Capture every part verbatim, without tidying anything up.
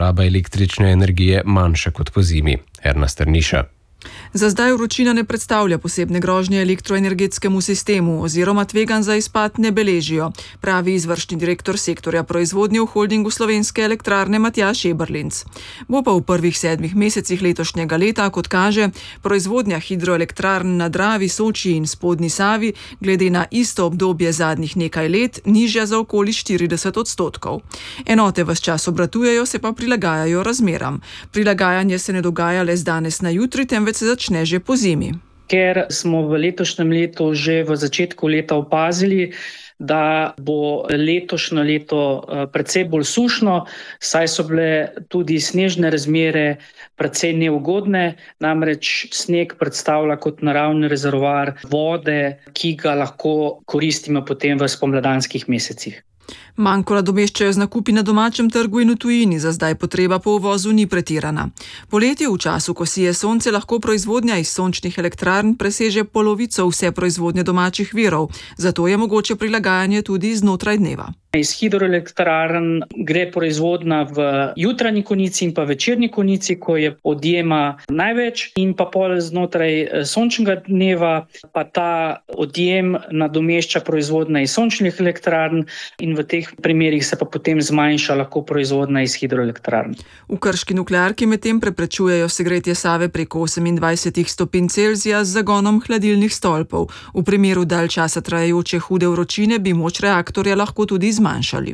poraba električne energije manjša kot pozimi. Erna Strniša. Za zdaj vročina ne predstavlja posebne grožnje elektroenergetskemu sistemu oziroma tveganj za izpad ne beležijo, pravi izvršni direktor sektorja proizvodnje v holdingu Slovenske elektrarne Matjaž Eberlinc. Bo pa v prvih sedmih mesecih letošnjega leta, kot kaže, proizvodnja hidroelektrarn na Dravi, Soči in Spodnji Savi glede na isto obdobje zadnjih nekaj let nižja za okoli štirideset odstotkov. Enote ves čas obratujejo, se pa prilagajajo razmeram. Prilagajanje se ne dogaja le z danes na jutri, temveč se začne že po zimi. Ker smo v letošnjem letu že v začetku leta opazili, da bo letošnje leto precej bolj sušno, saj so bile tudi snežne razmere precej neugodne, namreč sneg predstavlja kot naravni rezervoar vode, ki ga lahko koristimo potem v spomladanskih mesecih. Manko nadomeščajo z nakupi na domačem trgu in v tujini, za zdaj potreba po uvozu ni pretirana. Poleti v času, ko sije sonce, lahko proizvodnja iz sončnih elektrarn preseže polovico vse proizvodnje domačih virov, zato je mogoče prilagajanje tudi znotraj dneva. Iz hidroelektrarn gre proizvodnja v jutranji konici in pa večerni konici, ko je odjema največ, in pa pol znotraj sončnega dneva pa ta odjem nadomešča proizvodnja iz sončnih elektrarn in v teh primerih se pa potem zmanjša lahko proizvodnja iz hidroelektrarn. V krški nuklearki medtem preprečujejo segretje Save preko osemindvajset stopinj Celzija z zagonom hladilnih stolpov. V primeru dalj časa trajajoče hude vročine bi moč reaktorja lahko tudi zmanjšali.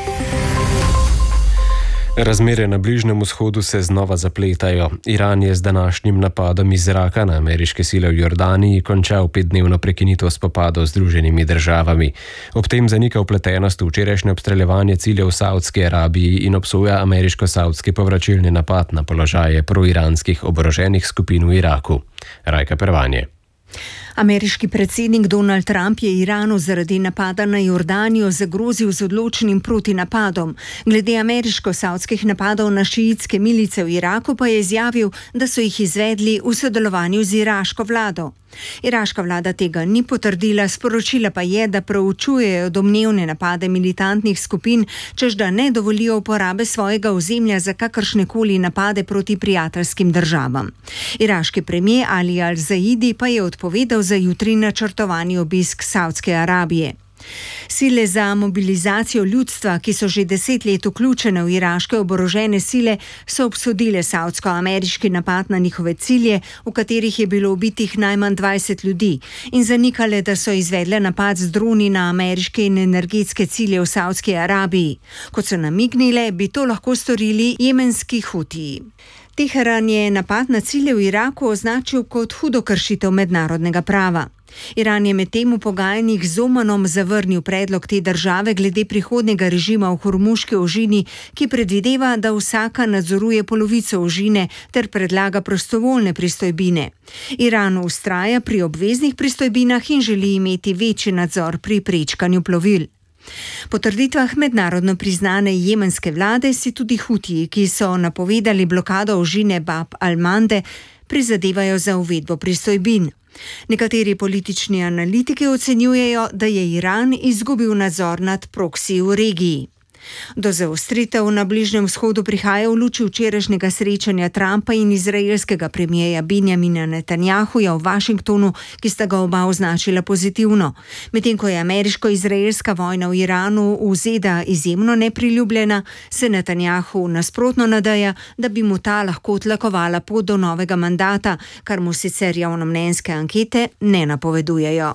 Razmere na Bližnjem vzhodu se znova zapletajo. Iran je z današnjim napadom iz zraka na ameriške sile v Jordaniji končal petdnevno prekinitev spopadov z Združenimi državami. Ob tem zanika vpletenost v včerajšnje obstreljevanje ciljev v Saudski Arabiji in obsoja ameriško-saudski povračilni napad na položaje proiranskih oboroženih skupin v Iraku. Rajka Pervanje. Ameriški predsednik Donald Trump je Iranu zaradi napada na Jordanijo zagrozil z odločnim protinapadom. Glede ameriško-savdskih napadov na šiitske milice v Iraku pa je izjavil, da so jih izvedli v sodelovanju z iraško vlado. Iraška vlada tega ni potrdila, sporočila pa je, da proučujejo domnevne napade militantnih skupin, čež da ne dovolijo uporabe svojega ozemlja za kakršnekoli napade proti prijateljskim državam. Iraški premier Ali Al-Zaidi pa je odpovedal za jutri načrtovani obisk Saudske Arabije. Sile za mobilizacijo ljudstva, ki so že deset let vključene v iraške oborožene sile, so obsodile saudsko-ameriški napad na njihove cilje, v katerih je bilo ubitih najmanj dvajset ljudi, in zanikale, da so izvedle napad z droni na ameriške in energetske cilje v Saudski Arabiji. Kot so namignile, bi to lahko storili jemenski Hutiji. Teheran je napad na cilje v Iraku označil kot hudo kršitev mednarodnega prava. Iran je medtem v pogajanjih z Omanom zavrnil predlog te države glede prihodnjega režima v Hormuški ožini, ki predvideva, da vsaka nadzoruje polovico ožine ter predlaga prostovoljne pristojbine. Iran vztraja pri obveznih pristojbinah in želi imeti večji nadzor pri prečkanju plovil. Po trditvah mednarodno priznane jemenske vlade si tudi Hutiji, ki so napovedali blokado ožine Bab al-Mande, prizadevajo za uvedbo pristojbin. Nekateri politični analitiki ocenjujejo, da je Iran izgubil nadzor nad proksi v regiji. Do zaostritev na Bližnjem vzhodu prihaja v luči včerajšnjega srečanja Trumpa in izraelskega premierja Benjamina Netanjahuja v Washingtonu, ki sta ga oba označila pozitivno. Medtem ko je ameriško-izraelska vojna v Iranu v Z D A izjemno nepriljubljena, se Netanjahu nasprotno nadeja, da bi mu ta lahko tlakovala pot do novega mandata, kar mu sicer javnomnenjske ankete ne napovedujejo.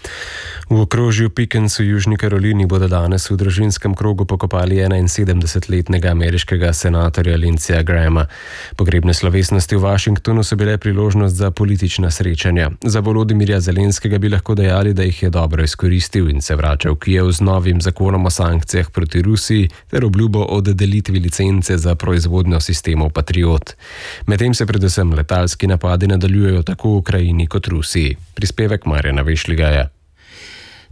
V okrožju Pickens v Južni Karolini bodo danes v družinskem krogu pokopali enainsedemdesetletnega ameriškega senatorja Lindseyja Grahama. Pogrebne slovesnosti v Washingtonu so bile priložnost za politična srečanja. Za Volodimirja Zelenskega bi lahko dejali, da jih je dobro izkoristil in se vrača v Kijev z novim zakonom o sankcijah proti Rusiji ter obljubo o dodelitvi licence za proizvodnjo sistemov Patriot. Medtem se predvsem letalski napadi nadaljujejo tako v Ukrajini kot Rusiji. Prispevek Marjana Vešligaja.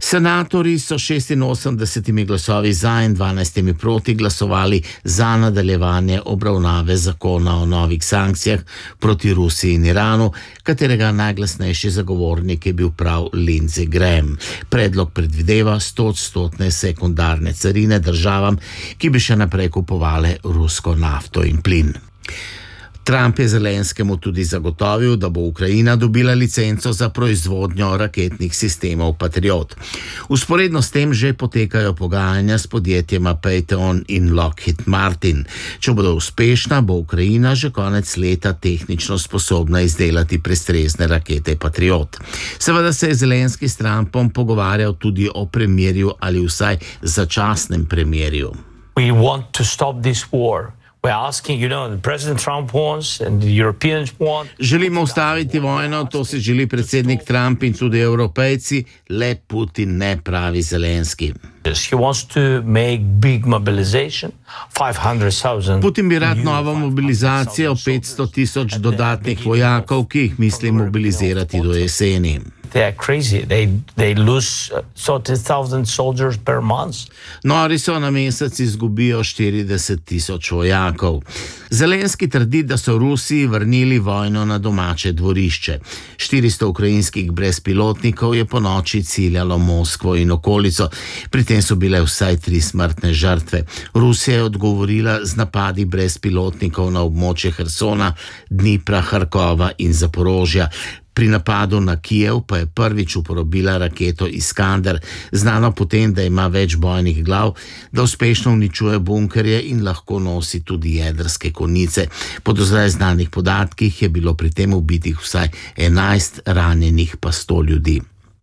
Senatorji so šestinosemdesetimi glasovi za in dvanajstimi proti glasovali za nadaljevanje obravnave zakona o novih sankcijah proti Rusiji in Iranu, katerega najglasnejši zagovornik je bil prav Lindsey Graham. Predlog predvideva stoodstotne sekundarne carine državam, ki bi še naprej kupovale rusko nafto in plin. Trump je Zelenskemu tudi zagotovil, da bo Ukrajina dobila licenco za proizvodnjo raketnih sistemov Patriot. Usporedno s tem že potekajo pogajanja s podjetjema Raytheon in Lockheed Martin. Če bodo uspešna, bo Ukrajina že konec leta tehnično sposobna izdelati prestrezne rakete Patriot. Seveda se je Zelenski s Trumpom pogovarjal tudi o premirju ali vsaj začasnem premirju. We want to stop this war. We're asking, you know, the President Trump wants and the Europeans want. Želimo ustaviti vojno, to si želi predsednik Trump in tudi Evropejci, le Putin ne, pravi Zelenski. He wants to make big mobilization, five hundred thousand. Putin bi rad novo mobilizacijo, petsto tisoč dodatnih vojakov, ki jih misli mobilizirati do jeseni. They are crazy. They, they lose thirty thousand soldiers per month. Nori so, na mesec izgubijo štirideset tisoč vojakov. Zelenski trdi, da so Rusiji vrnili vojno na domače dvorišče. štiristo ukrajinskih brezpilotnikov je po noči ciljalo Moskvo in okolico. Pri tem so bile vsaj tri smrtne žrtve. Rusija je odgovorila z napadi brezpilotnikov na območje Hersona, Dnipra, Harkova in Zaporožja. Pri napadu na Kijev pa je prvič uporabila raketo Iskander, znano potem, da ima več bojnih glav, da uspešno uničuje bunkerje in lahko nosi tudi jedrske konice. Po do zdaj znanih podatkih je bilo pri tem ubitih vsaj enajst, ranjenih pa sto ljudi.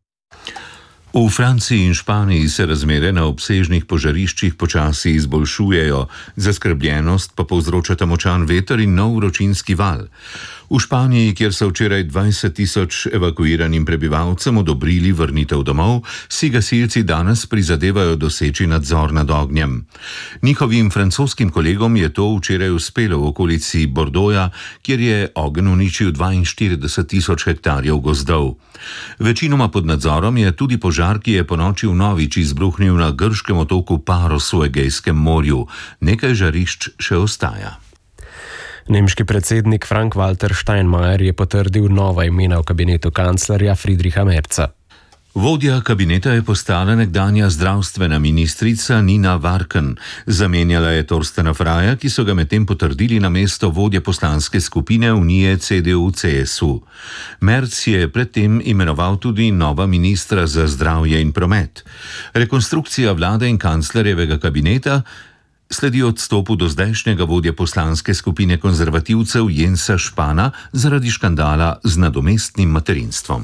V Franciji in Španiji se razmere na obsežnih požariščih počasi izboljšujejo, zaskrbljenost pa povzročata močan veter in nov vročinski val. V Španiji, kjer so včeraj dvajset tisoč evakuiranim prebivalcem odobrili vrnitev domov, si gasilci danes prizadevajo doseči nadzor nad ognjem. Njihovim francoskim kolegom je to včeraj uspelo v okolici Bordeauxa, kjer je ogenj uničil dvainštirideset tisoč hektarjev gozdov. Večinoma pod nadzorom je tudi požar, ki je ponoči vnovič izbruhnil na grškem otoku Paros v Egejskem morju. Nekaj žarišč še ostaja. Nemški predsednik Frank-Walter Steinmeier je potrdil nova imena v kabinetu kanclerja Friedricha Merza. Vodja kabineta je postala nekdanja zdravstvena ministrica Nina Varken. Zamenjala je Torstena Fraja, ki so ga medtem potrdili na mesto vodje poslanske skupine Unije C D U C S U. Merz je predtem imenoval tudi nova ministra za zdravje in promet. Rekonstrukcija vlade in kanclerjevega kabineta sledi odstopu do zdajšnjega vodje poslanske skupine konzervativcev Jensa Špana zaradi škandala z nadomestnim materinstvom.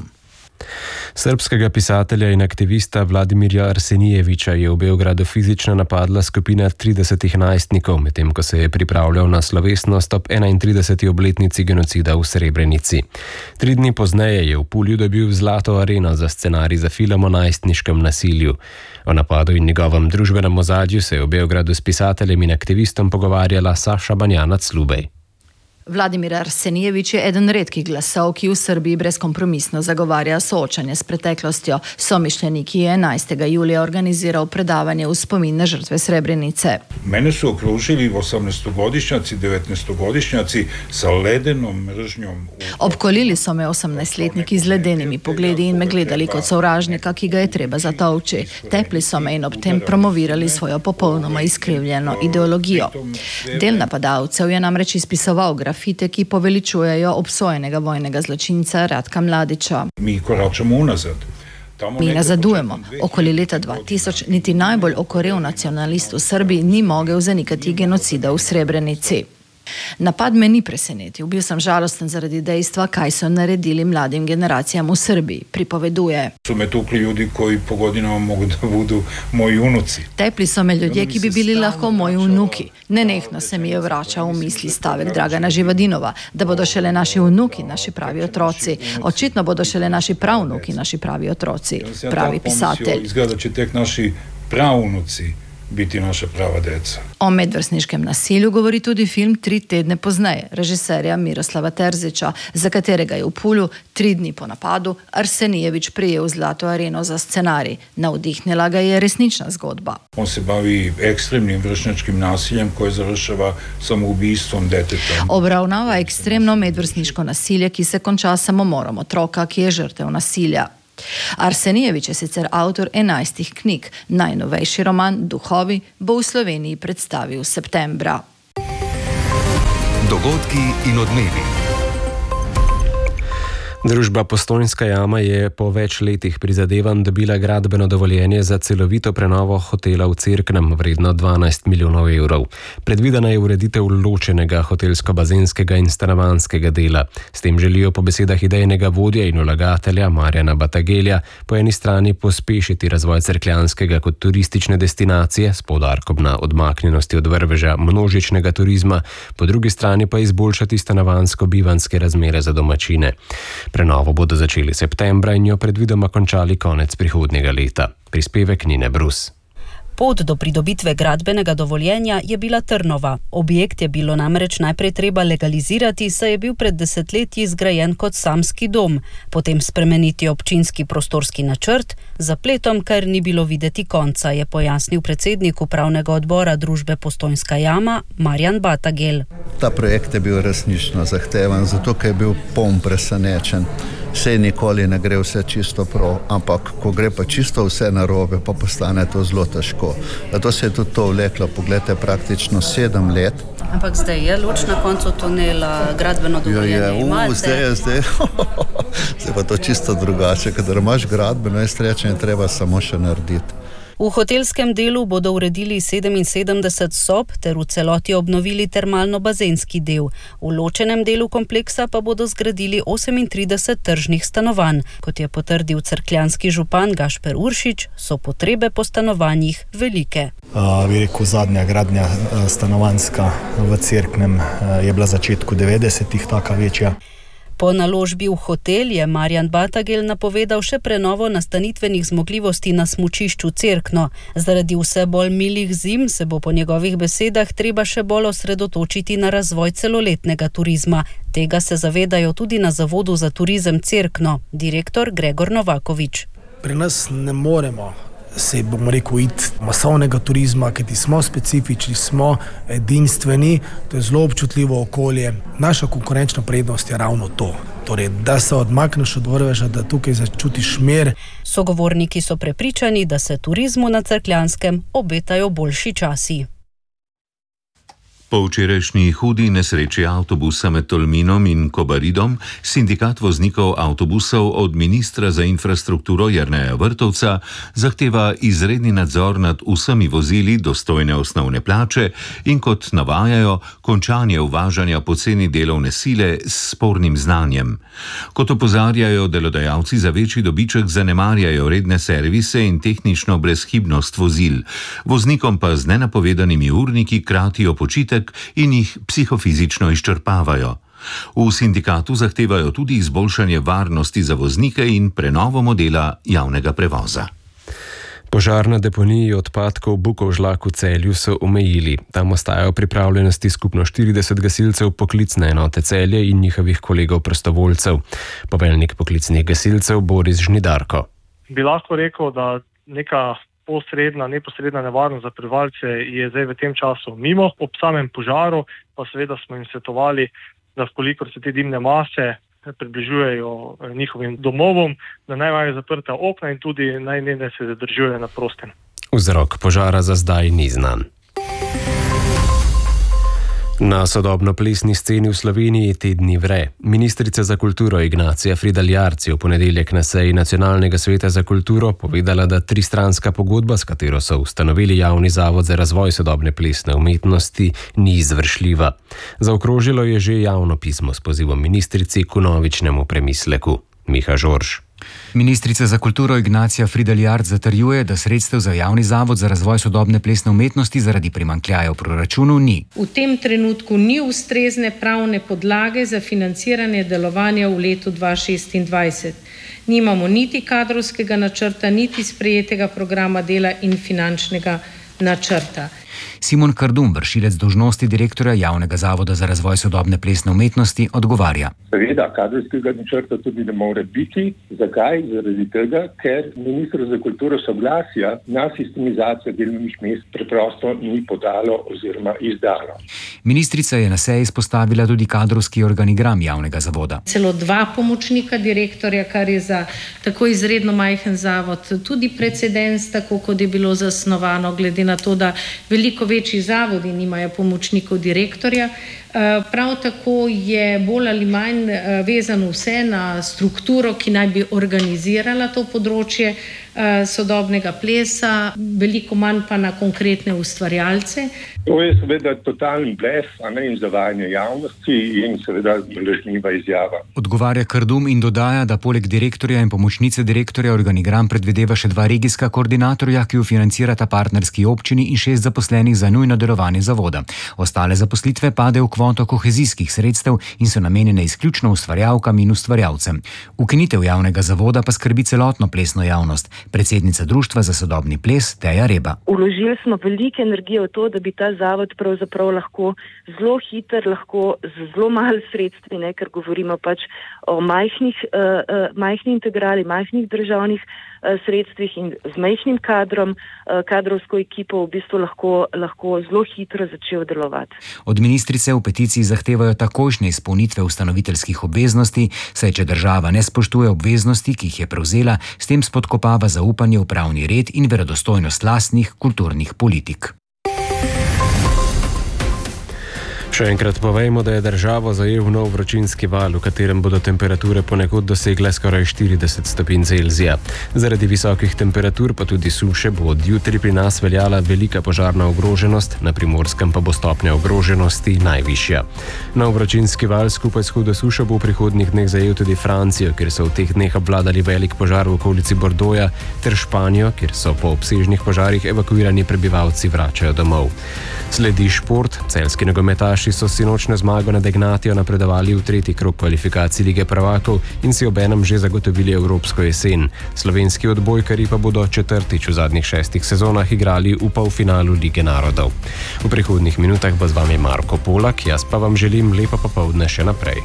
Srbskega pisatelja in aktivista Vladimirja Arsenijeviča je v Beogradu fizično napadla skupina tridesetih najstnikov, medtem ko se je pripravljal na slovesnost ob enaintrideseti obletnici genocida v Srebrenici. Tri dni pozneje je v Pulju dobil Zlato areno za scenarij za film o najstniškem nasilju. O napadu in njegovem družbenem ozadju se je v Beogradu s pisateljem in aktivistom pogovarjala Saša Banjanac-Lubej. Vladimir Arsenijevič je eden redkih glasov, ki v Srbiji brezkompromisno zagovarja soočanje s preteklostjo. Somišljeniki je enajstega julija organiziral predavanje v spomin na žrtve Srebrenice. Mene su okružili osamnaestogodišnjaci, devetnaestogodišnjaci sa ledenom mržnjom. Obkolili so me osemnajstletniki z ledenimi pogledi in me gledali kot sovražnika, ki ga je treba zatovči. Tepli so me in ob tem promovirali svojo popolnoma izkrivljeno ideologijo. Del napadalcev je namreč izpisoval grafite, ki poveličujejo obsojenega vojnega zločinca Ratka Mladića. Mi koračamo unazad. Mi nazadujemo. Okoli leta dva tisoč niti najbolj okorel nacionalist v Srbiji ni mogel zanikati genocida v Srebrenici. Napad me ni presenetil. Bil sem žalosten zaradi dejstva, kaj so naredili mladim generacijam v Srbiji, pripoveduje. Su me tukli ljudi koji po godinama mogu da budu moji unuci. Tepli so me ljudje, ki bi bili lahko moji vnuki. Nenehno se mi je vračal v misli stavek Dragana Živadinova, da bodo šele naši vnuki naši pravi otroci. Očitno bodo šele naši pravnuki naši pravi otroci, pravi pisatelj. Izgleda će tek naši pravunuci biti naša prava deca. O medvrstniškem nasilju govori tudi film Tri tedne pozneje režiserja Miroslava Terzića, za katerega je v Pulju tri dni po napadu Arsenijevič prejel Zlato areno za scenarij. Navdihnila ga je resnična zgodba. On se bavi ekstremnim vršnjačkim nasiljem, koje završava samoubistvom deteta. Obravnava ekstremno medvrstniško nasilje, ki se konča samomorom otroka, ki je žrtev nasilja. Arsenijevič je sicer avtor enajstih knjig. Najnovejši roman Duhovi bo v Sloveniji predstavil septembra. Dogodki in odmevi. Družba Postojnska jama je po več letih prizadevanj dobila gradbeno dovoljenje za celovito prenovo hotela v Cerknem, vredno dvanajst milijonov evrov. Predvidena je ureditev ločenega hotelsko-bazenskega in stanovanjskega dela. S tem želijo po besedah idejnega vodja in vlagatelja Marjana Batagelja po eni strani pospešiti razvoj cerkljanskega kot turistične destinacije s poudarkom na odmaknjenosti od vrveža množičnega turizma, po drugi strani pa izboljšati stanovanjsko-bivanjske razmere za domačine. Prenovo bodo začeli septembra in jo predvidoma končali konec prihodnjega leta. Prispevek Nine Brus. Pot do pridobitve gradbenega dovoljenja je bila trnova. Objekt je bilo namreč najprej treba legalizirati, saj je bil pred desetletji zgrajen kot samski dom, potem spremeniti občinski prostorski načrt, zapletom, kar ni bilo videti konca, je pojasnil predsednik upravnega odbora družbe Postojnska jama Marjan Batagel. Ta projekt je bil resnično zahteven, zato ker je bil poln presenečen. Vse nikoli ne gre vse čisto prav, ampak ko gre pa čisto vse narobe, pa postane to zelo težko. Zato se je tudi to vleklo, poglejte, praktično sedem let. Ampak zdaj je luč na koncu tunela, gradbeno dovoljenje jo je, imate? U, zdaj je, zdaj. Zdaj pa to čisto drugače, kadar imaš gradbeno, je strečen, treba samo še narediti. V hotelskem delu bodo uredili sedeminsedemdeset sob ter v celoti obnovili termalno-bazenski del. V ločenem delu kompleksa pa bodo zgradili osemintrideset tržnih stanovanj. Kot je potrdil cerkljanski župan Gašper Uršič, so potrebe po stanovanjih velike. Uh, bi rekel, zadnja gradnja uh, stanovanjska v Cerknem uh, je bila v začetku devetdesetih taka večja. Po naložbi v hotel je Marjan Batagel napovedal še prenovo nastanitvenih zmogljivosti na smučišču Cerkno. Zaradi vse bolj milih zim se bo po njegovih besedah treba še bolj osredotočiti na razvoj celoletnega turizma. Tega se zavedajo tudi na Zavodu za turizem Cerkno, direktor Gregor Novakovič. Pri nas ne moremo se, bomo rekel, iti masovnega turizma, kajti smo specifični, smo edinstveni, to je zelo občutljivo okolje. Naša konkurenčna prednost je ravno to, torej, da se odmakneš od vrveža, da tukaj začutiš mir. Sogovorniki so prepričani, da se turizmu na Cerkljanskem obetajo boljši časi. Po včerajšnji hudi nesreči avtobusa med Tolminom in Kobaridom, sindikat voznikov avtobusov od ministra za infrastrukturo Jerneja Vrtovca zahteva izredni nadzor nad vsemi vozili, dostojne osnovne plače in, kot navajajo, končanje uvažanja poceni delovne sile s spornim znanjem. Kot opozarjajo, delodajalci za večji dobiček zanemarjajo redne servise in tehnično brezhibnost vozil. Voznikom pa z nenapovedanimi urniki kratijo počitek in jih psihofizično izčrpavajo. V sindikatu zahtevajo tudi izboljšanje varnosti za voznike in prenovo modela javnega prevoza. Požar na deponiji odpadkov Bukovžlak v Celju so omejili. Tam ostajajo pripravljenosti skupno štirideset gasilcev poklicne enote Celje in njihovih kolegov prostovoljcev. Poveljnik poklicnih gasilcev Boris Žnidarko. Bi lahko rekel, da neka posredna, neposredna nevarnost za prebivalce je zdaj v tem času mimo. Ob samem požaru pa seveda smo jim svetovali, da vkolikor se te dimne mase približujejo njihovim domovom, da naj imajo zaprta okna in tudi naj ne se zadržujejo na prostem. Vzrok požara za zdaj ni znan. Na sodobno plesni sceni v Sloveniji te dni vre. Ministrica za kulturo Ignacija Fridl Jarc je v ponedeljek na seji Nacionalnega sveta za kulturo povedala, da tristranska pogodba, s katero so ustanovili javni zavod za razvoj sodobne plesne umetnosti, ni izvršljiva. Zaokrožilo je že javno pismo s pozivom ministrici k vnovičnemu premisleku. Miha Žorž. Ministrica za kulturo Ignacija Fridl Jarc zatrjuje, da sredstev za javni zavod za razvoj sodobne plesne umetnosti zaradi primanjkljaja v proračunu ni. V tem trenutku ni ustrezne pravne podlage za financiranje delovanja v letu dva tisoč šestindvajset. Nimamo niti kadrovskega načrta, niti sprejetega programa dela in finančnega načrta. Simon Kardum, vršilec dolžnosti direktorja Javnega zavoda za razvoj sodobne plesne umetnosti, odgovarja. Seveda, kadrovskega načrta tudi ne more biti. Zakaj? Zaradi tega, ker ministrstvo za kulturo soglasja na sistemizacijo delovnih mest preprosto ni podalo oziroma izdalo. Ministrica je na seji izpostavila tudi kadrovski organigram javnega zavoda. Celo dva pomočnika direktorja, kar je za tako izredno majhen zavod tudi precedens, tako kot je bilo zasnovano, glede na to, da veliko večji zavodi nimajo pomočnikov direktorja. Prav tako je bolj ali manj vezano vse na strukturo, ki naj bi organizirala to področje sodobnega plesa, veliko manj pa na konkretne ustvarjalce. To je seveda totalni blef, a ne, in zavajanje javnosti in seveda lažniva izjava. Odgovarja Kardum in dodaja, da poleg direktorja in pomočnice direktorja organigram predvideva še dva regijska koordinatorja, ki jo financirata partnerski občini, in šest zaposlenih za nujno delovanje zavoda. Ostale zaposlitve padejo v kvoto kohezijskih sredstev in so namenjene izključno ustvarjalkam in ustvarjalcem. Ukinitev javnega zavoda pa skrbi celotno plesno javnost. Predsednica Društva za sodobni ples Teja Reba. Uložili smo veliko energije v to, da bi ta zavod pravzaprav lahko zelo hiter, lahko z zelo malo sredstvi, ne, ker govorimo pač o majhnih, uh, uh, majhni integrali, majhnih državnih uh, sredstvih in z majhnim kadrom, uh, kadrovsko ekipo v bistvu lahko, lahko zelo hitro začel delovati. Od ministrice v peticiji zahtevajo takojšnje izpolnitve ustanoviteljskih obveznosti, saj če država ne spoštuje obveznosti, ki jih je prevzela, s tem spodkopava zaupanje v pravni red in verodostojnost lastnih kulturnih politik. Še enkrat povejmo, da je državo zajel nov vročinski val, v katerem bodo temperature ponekod dosegle skoraj štirideset stopinj Celzija. Zaradi visokih temperatur pa tudi suše bo od jutri pri nas veljala velika požarna ogroženost, na Primorskem pa bo stopnja ogroženosti najvišja. Nov vročinski val skupaj s hudo sušo bo v prihodnjih dneh zajel tudi Francijo, kjer so v teh dneh obvladali velik požar v okolici Bordoja, ter Španijo, kjer so po obsežnih požarih evakuirani prebivalci vračajo domov. Sledi šport. Celjski nogometaši so sinočnjo zmago nad Ignatijo napredovali v tretji krog kvalifikacij Lige prvakov in si obenem že zagotovili evropsko jesen. Slovenski odbojkarji pa bodo četrtič v zadnjih šestih sezonah igrali v polfinalu Lige narodov. V prihodnjih minutah bo z vami Marko Polak, jaz pa vam želim lepo popoldne še naprej.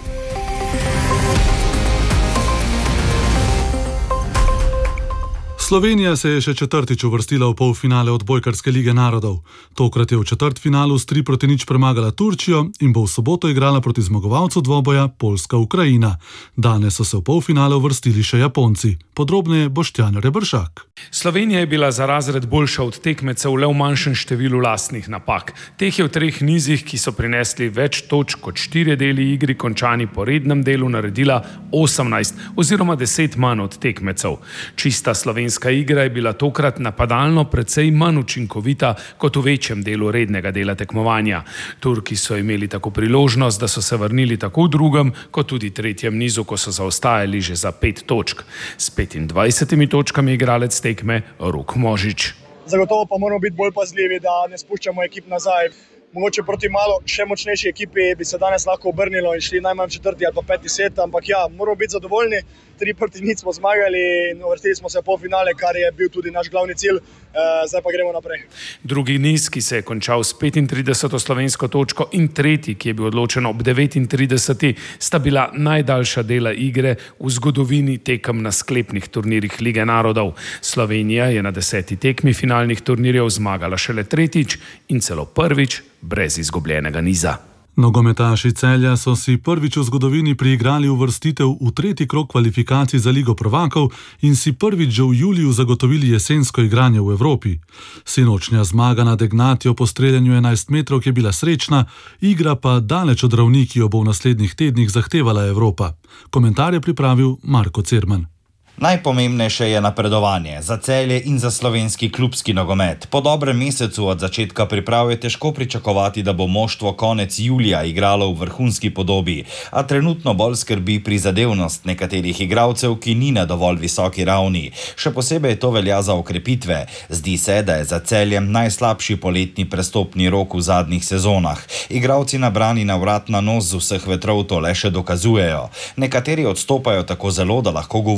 Slovenija se je še četrtič uvrstila v polfinale odbojkarske lige narodov. Tokrat je v četrtfinalu s tri proti nič premagala Turčijo in bo v soboto igrala proti zmagovalcu dvoboja Poljska-Ukrajina. Danes so se v polfinale uvrstili še Japonci. Podrobneje Boštjan Rebršak. Slovenija je bila za razred boljša od tekmecev le v manjšem številu lastnih napak. Teh je v treh nizih, ki so prinesli več točk kot štirje deli igri, končani po rednem delu, naredila osemnajst oziroma deset manj od tekmecev. Čista slovenska igra je bila tokrat napadalno precej manj učinkovita kot v večjem delu rednega dela tekmovanja. Turki so imeli tako priložnost, da so se vrnili tako v drugem kot tudi tretjem nizu, ko so zaostajali že za pet točk. S petindvajsetimi točkami igralec tekme Rok Možič. Zagotovo pa moramo biti bolj pazljivi, da ne spuščamo ekip nazaj. Mogoče proti malo še močnejši ekipi bi se danes lahko obrnilo in šli najmanj četrti ali pa peti set, ampak ja, moramo biti zadovoljni. Tri proti nič smo zmagali in uvrstili smo se v polfinale, kar je bil tudi naš glavni cilj. Zdaj pa gremo naprej. Drugi niz, ki se je končal s petintrideseto slovensko točko, in tretji, ki je bil odločen ob devetintrideseti, sta bila najdaljša dela igre v zgodovini tekem na sklepnih turnirjih Lige narodov. Slovenija je na deseti tekmi finalnih turnirjev zmagala šele tretjič in celo prvič brez izgubljenega niza. Nogometaši Celja so si prvič v zgodovini priigrali uvrstitev v tretji krog kvalifikacij za Ligo prvakov in si prvič že v juliju zagotovili jesensko igranje v Evropi. Sinočnja zmaga nad Ignatijo po streljanju enajst metrov je bila srečna, igra pa daleč od ravni, ki jo bo v naslednjih tednih zahtevala Evropa. Komentar je pripravil Marko Cerman. Najpomembnejše je napredovanje za Celje in za slovenski klubski nogomet. Po dobrem mesecu od začetka priprav je težko pričakovati, da bo moštvo konec julija igralo v vrhunski podobi, a trenutno bolj skrbi prizadevnost nekaterih igralcev, ki ni na dovolj visoki ravni. Še posebej to velja za okrepitve. Zdi se, da je za Celjem najslabši poletni prestopni rok v zadnjih sezonah. Igralci nabrani na vrat na nos z vseh vetrov to le še dokazujejo. Nekateri odstopajo tako zelo, da lahko govorimo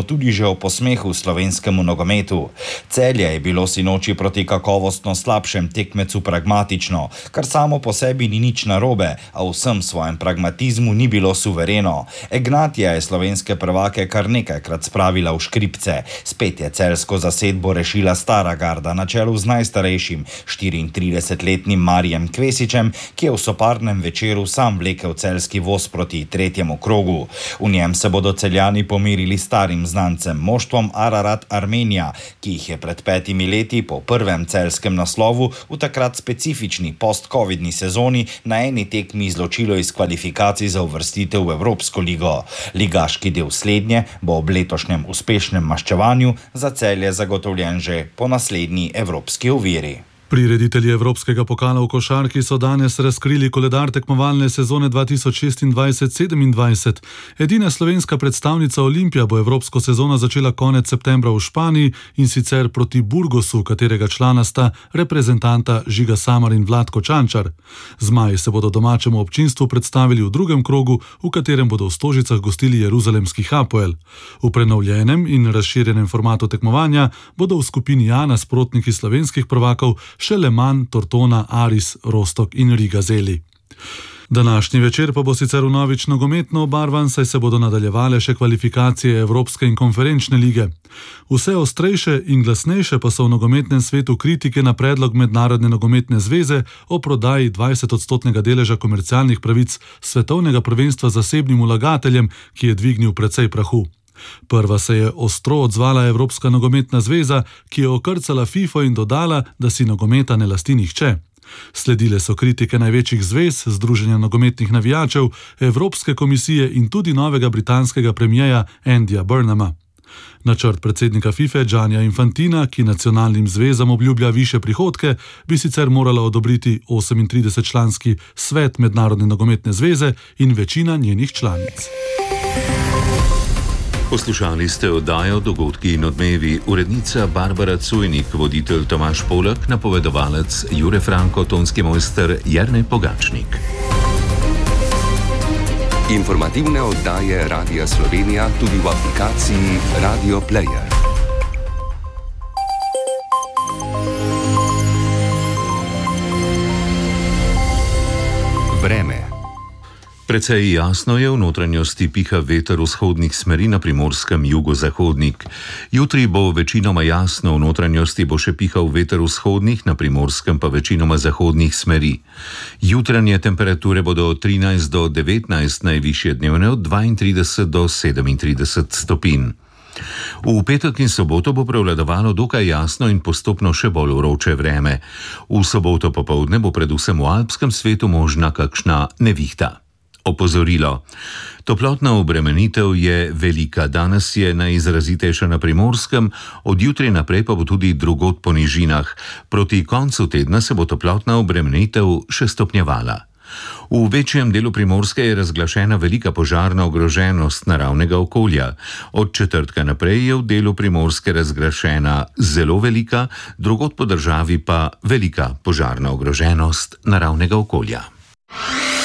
tudi že o posmehu slovenskemu nogometu. Celje je bilo sinoči proti kakovostno slabšem tekmecu pragmatično, kar samo po sebi ni nič narobe, a v vsem svojem pragmatizmu ni bilo suvereno. Egnatija je slovenske prvake kar nekajkrat spravila v škripce. Spet je celjsko zasedbo rešila stara garda na čelu z najstarejšim štiriintridesetletnim Marijem Kvesičem, ki je v soparnem večeru sam vlekel celjski voz proti tretjemu krogu. V njem se bodo Celjani pomirili starim znancem, moštvom Ararat Armenija, ki jih je pred petimi leti po prvem celjskem naslovu v takrat specifični post-covidni sezoni na eni tekmi izločilo iz kvalifikacij za uvrstitev v Evropsko ligo. Ligaški del slednje bo ob letošnjem uspešnem maščevanju za Celje zagotovljen že po naslednji evropski oviri. Prireditelji Evropskega pokala v košarki so danes razkrili koledar tekmovalne sezone dva tisoč šestindvajset sedemindvajset. Edina slovenska predstavnica Olimpija bo evropsko sezono začela konec septembra v Španiji in sicer proti Burgosu, katerega člana sta reprezentanta Žiga Samar in Vlatko Čančar. Zmaji se bodo domačemu občinstvu predstavili v drugem krogu, v katerem bodo v Stožicah gostili jeruzalemski Hapoel. V prenovljenem in razširjenem formatu tekmovanja bodo v skupini A nasprotniki slovenskih prvakov še Le Mans, Tortona, Aris, Rostok in Riga Zeli. Današnji večer pa bo sicer vnovič nogometno obarvan, saj se bodo nadaljevale še kvalifikacije Evropske in konferenčne lige. Vse ostrejše in glasnejše pa so v nogometnem svetu kritike na predlog Mednarodne nogometne zveze o prodaji dvajsetodstotnega deleža komercialnih pravic svetovnega prvenstva zasebnim vlagateljem, ki je dvignil precej prahu. Prva se je ostro odzvala Evropska nogometna zveza, ki je okrcala FIFO in dodala, da si nogometa ne lasti nihče. Sledile so kritike največjih zvez, Združenja nogometnih navijačev, Evropske komisije in tudi novega britanskega premijeja Andyja Burnhama. Načrt predsednika FIFE Giannia Infantina, ki nacionalnim zvezam obljublja višje prihodke, bi sicer morala odobriti osemintridesetčlanski svet Mednarodne nogometne zveze in večina njenih članic. Poslušali ste oddajo Dogodki in odmevi, urednica Barbara Cujnik, voditelj Tomaž Polak, napovedovalec Jure Franko, tonski mojster Jernej Pogačnik. Informativne oddaje Radia Slovenija tudi v aplikaciji Radio Player. Vreme. Precej jasno je, v notranjosti piha veter vzhodnih smeri, na Primorskem jugozahodnik. Jutri bo večinoma jasno, v notranjosti bo še pihal veter vzhodnih, na Primorskem pa večinoma zahodnih smeri. Jutranje temperature bodo od trinajst do devetnajst, najvišje dnevne od dvaintrideset do sedemintrideset stopinj. V petek in soboto bo prevladovalo dokaj jasno in postopno še bolj vroče vreme. V soboto popoldne bo predvsem v alpskem svetu možna kakšna nevihta. Opozorilo. Toplotna obremenitev je velika. Danes je najizrazitejša na Primorskem, od jutri naprej pa bo tudi drugod po nižinah. Proti koncu tedna se bo toplotna obremenitev še stopnjevala. V večjem delu Primorske je razglašena velika požarna ogroženost naravnega okolja. Od četrtka naprej je v delu Primorske razglašena zelo velika, drugod po državi pa velika požarna ogroženost naravnega okolja.